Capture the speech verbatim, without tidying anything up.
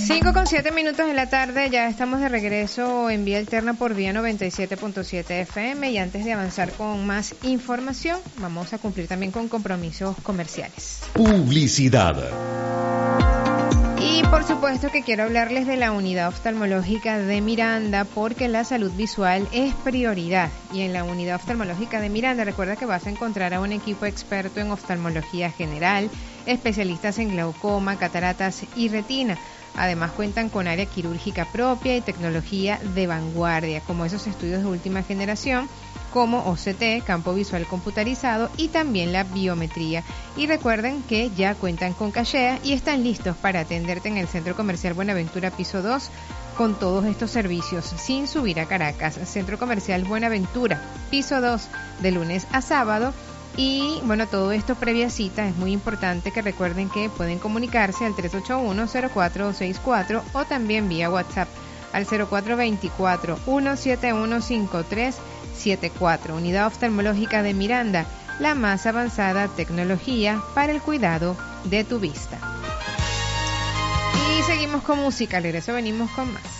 cinco con siete minutos de la tarde, ya estamos de regreso en Vía Alterna por Vía noventa y siete punto siete F M, y antes de avanzar con más información, vamos a cumplir también con compromisos comerciales. Publicidad. Y por supuesto que quiero hablarles de la unidad oftalmológica de Miranda, porque la salud visual es prioridad. Y en la unidad oftalmológica de Miranda, recuerda que vas a encontrar a un equipo experto en oftalmología general, especialistas en glaucoma, cataratas y retina. Además cuentan con área quirúrgica propia y tecnología de vanguardia, como esos estudios de última generación, como O C T, campo visual computarizado, y también la biometría. Y recuerden que ya cuentan con cachea y están listos para atenderte en el Centro Comercial Buenaventura, piso dos, con todos estos servicios, sin subir a Caracas. Centro Comercial Buenaventura, piso dos, de lunes a sábado. Y bueno, todo esto previa cita. Es muy importante que recuerden que pueden comunicarse al tres ocho uno, cero cuatro seis cuatro o también vía WhatsApp al cero cuatro dos cuatro, uno siete uno cinco tres siete cuatro. Unidad Oftalmológica de Miranda, la más avanzada tecnología para el cuidado de tu vista. Y seguimos con música, al regreso venimos con más.